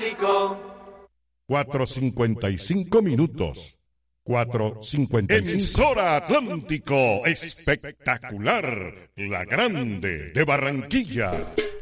Atlántico. 4:55 minutos. 4:55. Emisora Atlántico, espectacular, la grande de Barranquilla.